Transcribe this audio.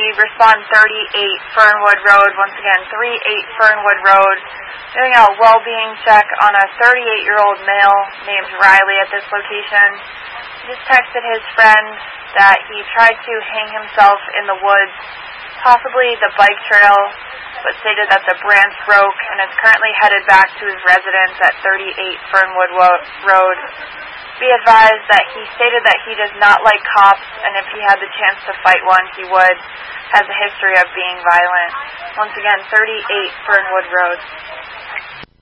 respond 38 Fernwood Road. Once again, 38 Fernwood Road. Doing a well-being check on a 38-year-old male named Riley at this location. He just texted his friend that he tried to hang himself in the woods, possibly the bike trail, but stated that the branch broke and is currently headed back to his residence at 38 Fernwood Road. Be advised that he stated that he does not like cops, and if he had the chance to fight one, he would. Has a history of being violent. Once again, 38 Fernwood Road.